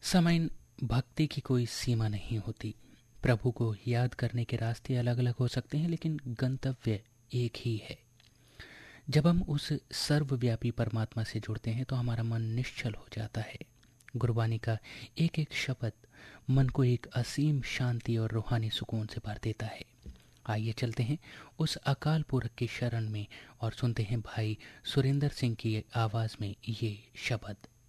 सामाइन भक्ति की कोई सीमा नहीं होती। प्रभु को याद करने के रास्ते अलग अलग हो सकते हैं, लेकिन गंतव्य एक ही है। जब हम उस सर्वव्यापी परमात्मा से जुड़ते हैं तो हमारा मन निश्चल हो जाता है। गुरबानी का एक एक शब्द मन को एक असीम शांति और रूहानी सुकून से भर देता है। आइए चलते हैं उस अकाल पुरख की शरण में और सुनते हैं भाई सुरेंद्र सिंह की आवाज़ में ये शब्द।